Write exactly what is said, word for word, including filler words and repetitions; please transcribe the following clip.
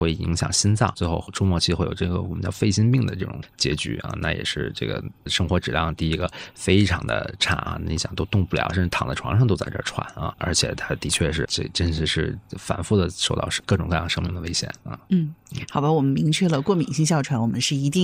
会影响心脏，最后终末期会有这个我们叫肺心病的这种结局啊，那也是这个生活质量第一个非常的差啊，你想都动不了，甚至躺在床上都在这喘啊，而且他的确是这真是是反复的受到各种各样生命的危险啊。 嗯，好吧，我们明确了过敏性哮喘，我们是一定